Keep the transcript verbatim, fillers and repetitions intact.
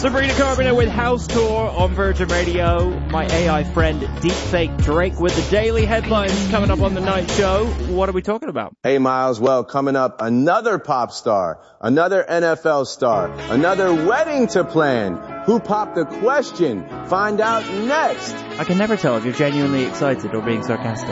Sabrina Carpenter with House Tour on Virgin Radio. My A I friend Deepfake Drake with the daily headlines coming up on the night show. What are we talking about? Hey, Miles. Well, coming up, another pop star, another N F L star, another wedding to plan. Who popped the question? Find out next. I can never tell if you're genuinely excited or being sarcastic.